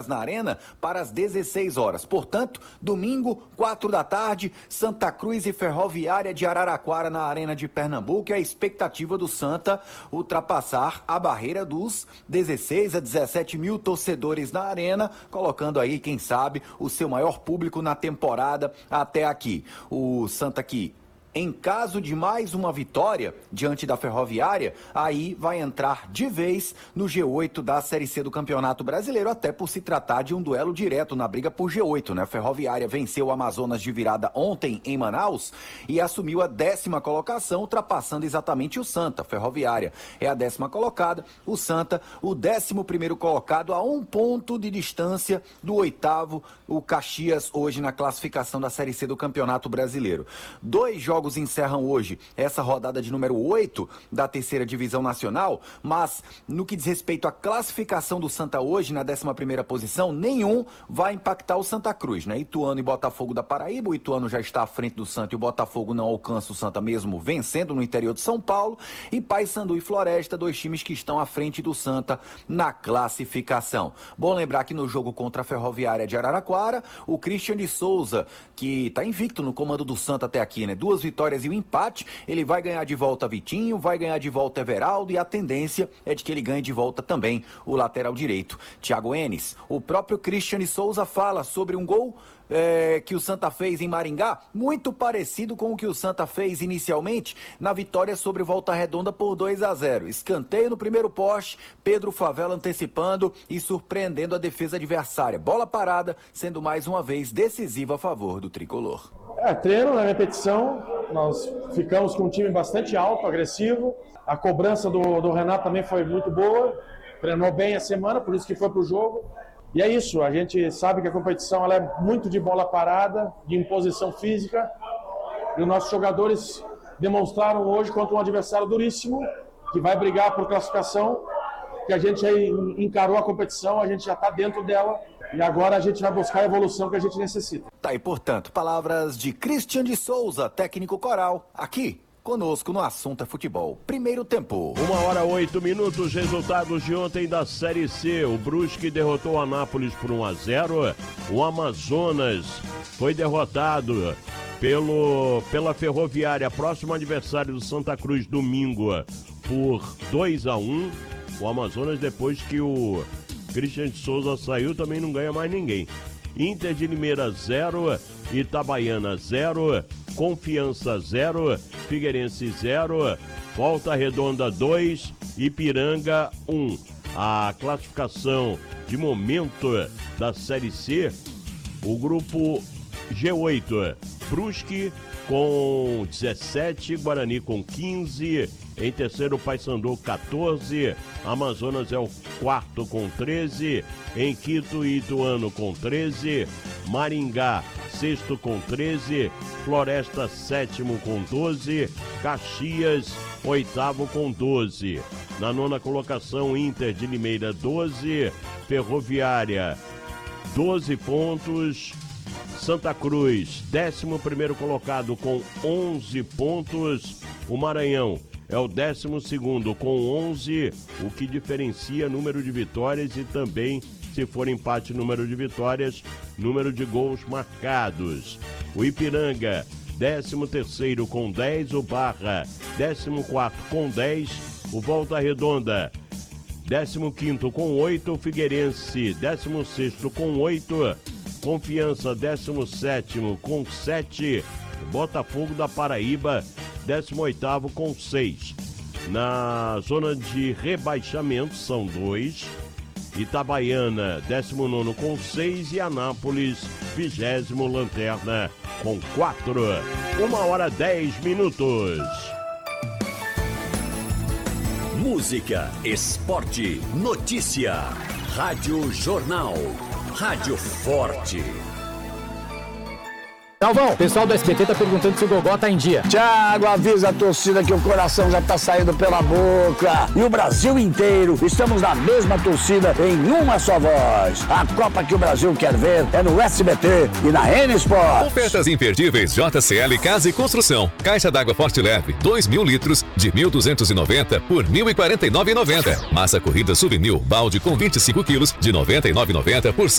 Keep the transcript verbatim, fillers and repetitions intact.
na Arena para as dezesseis horas. Portanto, domingo, quatro da tarde, Santa Cruz e Ferroviária de Araraquara na Arena de Pernambuco. E a expectativa do Santa ultrapassar a barreira dos dezesseis a dezessete mil torcedores na Arena, colocando aí, quem sabe, o seu maior público na temporada até aqui. O Santa aqui, em caso de mais uma vitória diante da Ferroviária, aí vai entrar de vez no G oito da Série C do Campeonato Brasileiro, até por se tratar de um duelo direto na briga por G oito, né? A Ferroviária venceu o Amazonas de virada ontem em Manaus e assumiu a décima colocação, ultrapassando exatamente o Santa. A Ferroviária é a décima colocada, o Santa o décimo primeiro colocado, a um ponto de distância do oitavo, o Caxias, hoje na classificação da Série C do Campeonato Brasileiro. Dois jogos Jogos encerram hoje essa rodada de número oito da terceira divisão nacional, mas no que diz respeito à classificação do Santa hoje, na décima primeira posição, nenhum vai impactar o Santa Cruz, né? Ituano e Botafogo da Paraíba, o Ituano já está à frente do Santa e o Botafogo não alcança o Santa mesmo vencendo no interior de São Paulo, e Paysandu e Floresta, dois times que estão à frente do Santa na classificação. Bom lembrar que no jogo contra a Ferroviária de Araraquara, o Christian de Souza, que está invicto no comando do Santa até aqui, né? Duas vitórias e um empate, ele vai ganhar de volta Vitinho, vai ganhar de volta Everaldo, e a tendência é de que ele ganhe de volta também o lateral direito, Thiago Enes. O próprio Christian Souza fala sobre um gol é, que o Santa fez em Maringá, muito parecido com o que o Santa fez inicialmente na vitória sobre o Volta Redonda por dois a zero. Escanteio no primeiro poste, Pedro Favela antecipando e surpreendendo a defesa adversária. Bola parada, sendo mais uma vez decisiva a favor do tricolor. É, treino na repetição, nós ficamos com um time bastante alto, agressivo. A cobrança do, do Renato também foi muito boa, treinou bem a semana, por isso que foi para o jogo. E é isso, a gente sabe que a competição ela é muito de bola parada, de imposição física. E os nossos jogadores demonstraram hoje contra um adversário duríssimo, que vai brigar por classificação, que a gente aí encarou a competição, a gente já está dentro dela. E agora a gente vai buscar a evolução que a gente necessita. Tá aí, portanto, palavras de Christian de Souza, técnico coral, aqui conosco no Assunto é Futebol. Primeiro tempo. Uma hora, oito minutos, resultados de ontem da Série C. O Brusque derrotou o Anápolis por um a zero. O Amazonas foi derrotado pelo, pela Ferroviária, próximo adversário do Santa Cruz, domingo, por dois a um. O Amazonas, depois que o Christian de Souza saiu, também não ganha mais ninguém. Inter de Limeira zero, Itabaiana zero, Confiança zero, Figueirense zero, Volta Redonda dois, Ipiranga um. A classificação de momento da Série C, o grupo G oito, Brusque com dezessete, Guarani com quinze, em terceiro Paysandu quatorze, Amazonas é o quarto com treze, em quinto Ituano com treze, Maringá sexto com treze, Floresta sétimo com doze, Caxias oitavo com doze. Na nona colocação, Inter de Limeira doze, Ferroviária doze pontos, Santa Cruz décimo primeiro colocado com onze pontos, o Maranhão é o décimo segundo com onze, o que diferencia número de vitórias e também, se for empate, número de vitórias, número de gols marcados. O Ipiranga, décimo terceiro com dez, o Barra, décimo quarto com dez, o Volta Redonda, décimo quinto com oito, o Figueirense, décimo sexto com oito, Confiança, décimo sétimo com sete, Botafogo da Paraíba, décimo oitavo com seis. Na zona de rebaixamento são dois, Itabaiana, décimo nono com seis e Anápolis, vigésimo lanterna com quatro. Uma hora dez minutos. Música, esporte, notícia. Rádio Jornal. Rádio Forte. Galvão, o pessoal do S B T tá perguntando se o Gogó tá em dia. Thiago, avisa a torcida que o coração já tá saindo pela boca. E o Brasil inteiro, estamos na mesma torcida em uma só voz. A Copa que o Brasil quer ver é no S B T e na N Sports. Ofertas imperdíveis J C L Casa e Construção. Caixa d'água Forte Leve, dois mil litros, de mil duzentos e noventa por mil e quarenta e nove reais e noventa centavos. Massa corrida Souvenir, balde com vinte e cinco quilos, de noventa e nove reais e noventa centavos por